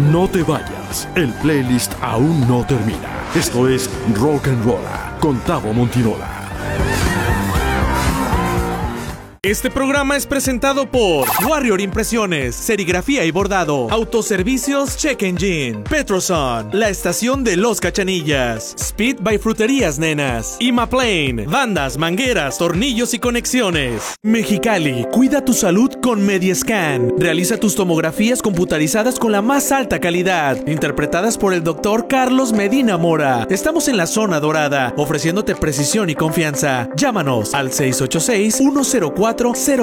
No te vayas, el playlist aún no termina. Esto es Rock and Rolla con Tavo Montinola. Este programa es presentado por Warrior Impresiones, Serigrafía y Bordado, Autoservicios Check Engine, Petroson, La Estación de los Cachanillas, Speed by Fruterías Nenas, Imaplane, bandas, mangueras, tornillos y conexiones. Mexicali, cuida tu salud con Mediescan. Realiza tus tomografías computarizadas con la más alta calidad, interpretadas por el Dr. Carlos Medina Mora. Estamos en la zona dorada, ofreciéndote precisión y confianza. Llámanos al 686-104-0002.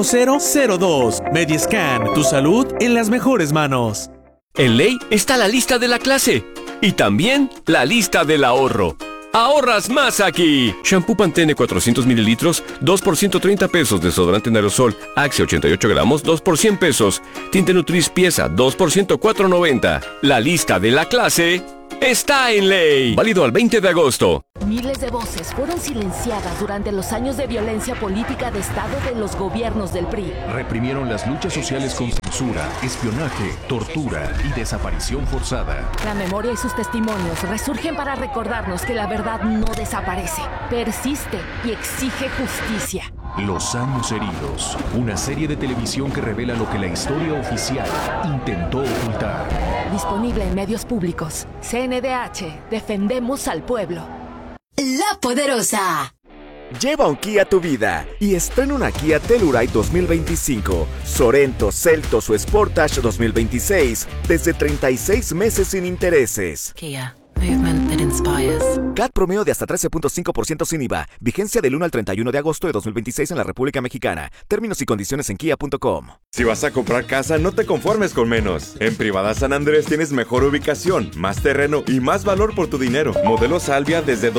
Mediescan, tu salud en las mejores manos. En Ley está la lista de la clase y también la lista del ahorro. ¡Ahorras más aquí! Shampoo Pantene 400 mililitros, 2 por 130 pesos. Desodorante en aerosol Axe 88 gramos, 2 por 100 pesos. Tinte Nutris pieza, 2 por 104.90. La lista de la clase está en Ley. Válido al 20 de agosto. Miles de voces fueron silenciadas durante los años de violencia política de Estado de los gobiernos del PRI. Reprimieron las luchas sociales con censura, espionaje, tortura y desaparición forzada. La memoria y sus testimonios resurgen para recordarnos que la verdad no desaparece, persiste y exige justicia. Los años heridos, una serie de televisión que revela lo que la historia oficial intentó ocultar. Disponible en medios públicos. CNDH, defendemos al pueblo. La Poderosa. Lleva un Kia a tu vida y estrena una Kia Telluride 2025, Sorento, Seltos o Sportage 2026 desde 36 meses sin intereses. Kia. Movement that inspires. CAT promedio de hasta 13.5% sin IVA. Vigencia del 1 al 31 de agosto de 2026 en la República Mexicana. Términos y condiciones en kia.com. Si vas a comprar casa, no te conformes con menos. En Privada San Andrés tienes mejor ubicación, más terreno y más valor por tu dinero. Modelo Salvia desde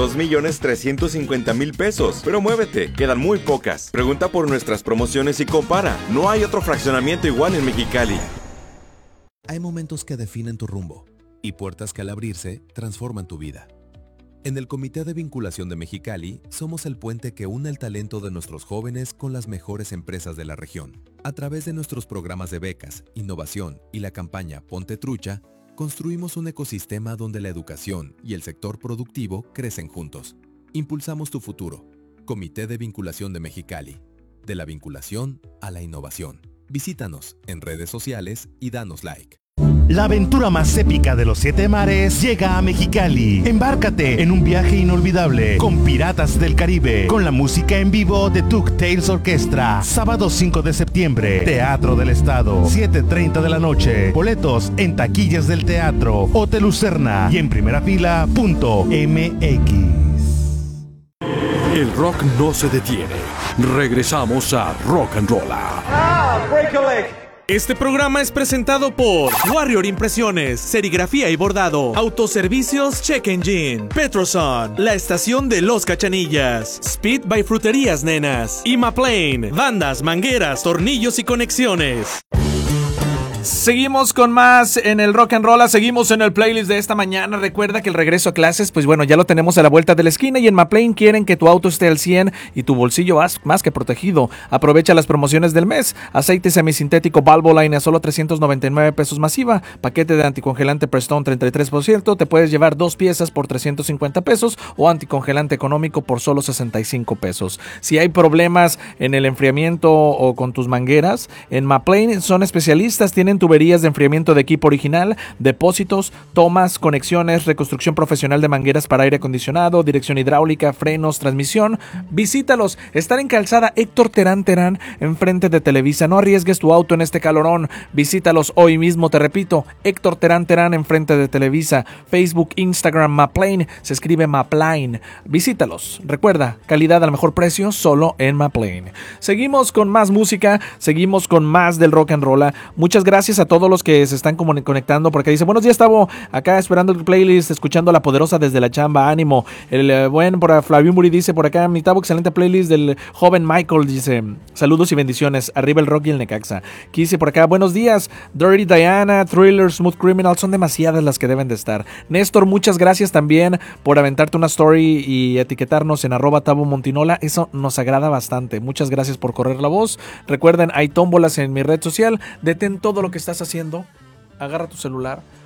2,350,000 pesos. Pero muévete, quedan muy pocas. Pregunta por nuestras promociones y compara. No hay otro fraccionamiento igual en Mexicali. Hay momentos que definen tu rumbo y puertas que al abrirse transforman tu vida. En el Comité de Vinculación de Mexicali somos el puente que une el talento de nuestros jóvenes con las mejores empresas de la región. A través de nuestros programas de becas, innovación y la campaña Ponte Trucha, construimos un ecosistema donde la educación y el sector productivo crecen juntos. Impulsamos tu futuro. Comité de Vinculación de Mexicali. De la vinculación a la innovación. Visítanos en redes sociales y danos like. La aventura más épica de los 7 mares llega a Mexicali. Embárcate en un viaje inolvidable con Piratas del Caribe, con la música en vivo de Tuk Tales Orquestra. Sábado 5 de septiembre, Teatro del Estado, 7:30 de la noche. Boletos en taquillas del teatro, Hotel Lucerna y en primerafila.mx. El rock no se detiene. Regresamos a Rock and Rolla. Este programa es presentado por Warrior Impresiones, Serigrafía y Bordado, Autoservicios Check Engine, Petroson, La Estación de los Cachanillas, Speed by Fruterías Nenas, Imaplane, bandas, mangueras, tornillos y conexiones. Seguimos con más en el Rock and Roll, seguimos en el playlist de esta mañana. Recuerda que el regreso a clases, pues bueno, ya lo tenemos a la vuelta de la esquina y en Maplane quieren que tu auto esté al 100 y tu bolsillo más que protegido. Aprovecha las promociones del mes. Aceite semisintético Valvoline a solo 399 pesos masiva. Paquete de anticongelante Prestone 33%. Te puedes llevar 2 piezas por 350 pesos o anticongelante económico por solo 65 pesos. Si hay problemas en el enfriamiento o con tus mangueras, en Maplane son especialistas, tienen tuberías de enfriamiento de equipo original, depósitos, tomas, conexiones, reconstrucción profesional de mangueras para aire acondicionado, dirección hidráulica, frenos, transmisión. Visítalos, están en calzada Héctor Terán enfrente de Televisa. No arriesgues tu auto en este calorón. Visítalos hoy mismo, te repito, Héctor Terán enfrente de Televisa. Facebook, Instagram, Maplane, se escribe Maplane. Visítalos. Recuerda, calidad al mejor precio, solo en Maplane. Seguimos con más música, seguimos con más del rock and roll. Muchas gracias a todos los que se están conectando, porque dice, buenos días, Tavo, acá esperando el playlist, escuchando La Poderosa desde la chamba, ánimo. El buen por Flavio Muri dice por acá, mi Tavo, excelente playlist del joven Michael, dice, saludos y bendiciones, arriba el rock y el Necaxa. Quise por acá, buenos días, Dirty Diana, Thriller, Smooth Criminal, son demasiadas las que deben de estar. Néstor, muchas gracias también por aventarte una story y etiquetarnos en @Tavo Montinola, eso nos agrada bastante, muchas gracias por correr la voz. Recuerden, hay tómbolas en mi red social, detén todo lo que estás haciendo, agarra tu celular,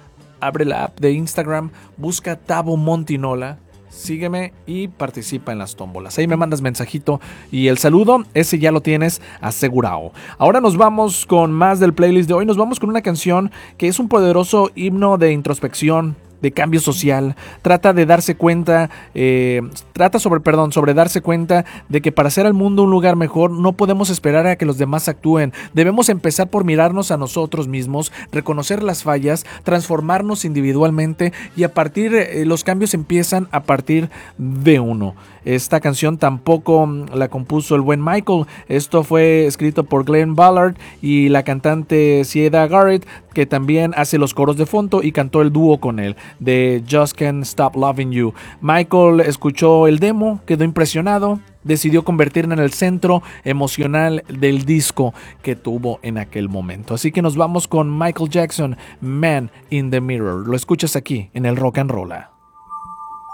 abre la app de Instagram, busca Tavo Montinola, sígueme y participa en las tómbolas. Ahí me mandas mensajito y el saludo, ese ya lo tienes asegurado. Ahora nos vamos con más del playlist de hoy. Nos vamos con una canción que es un poderoso himno de introspección, de cambio social. Trata de darse cuenta, sobre darse cuenta de que para hacer al mundo un lugar mejor no podemos esperar a que los demás actúen. Debemos empezar por mirarnos a nosotros mismos, reconocer las fallas, transformarnos individualmente y los cambios empiezan a partir de uno. Esta canción tampoco la compuso el buen Michael. Esto fue escrito por Glenn Ballard y la cantante Syeda Garrett, que también hace los coros de fondo y cantó el dúo con él, de Just Can't Stop Loving You. Michael escuchó el demo, quedó impresionado, decidió convertirlo en el centro emocional del disco que tuvo en aquel momento. Así que nos vamos con Michael Jackson, Man in the Mirror. Lo escuchas aquí en el Rock and Rolla.